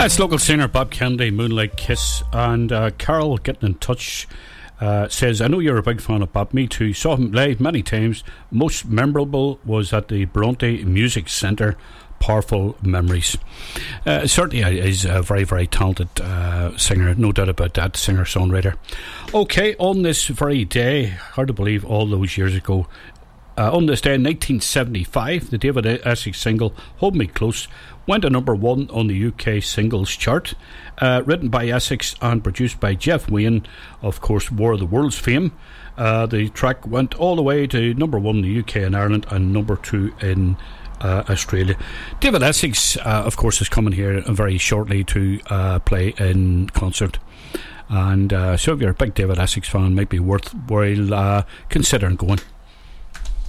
That's local singer Bob Kennedy, Moonlight Kiss, and Carol getting in touch. Says, I know you're a big fan of Bob. Me too. Saw him live many times. Most memorable was at the Bronte Music Centre. Powerful memories. Certainly is a very, very talented singer, no doubt about that, singer-songwriter. Okay, on this very day, hard to believe all those years ago, on this day in 1975, the David Essex single Hold Me Close went to number 1 on the UK singles chart. Written by Essex and produced by Jeff Wayne, of course, War of the Worlds fame. The track went all the way to number 1 in the UK and Ireland and number 2 in Australia. David Essex, of course, is coming here very shortly to play in concert. And so if you're a big David Essex fan, it might be worthwhile considering going.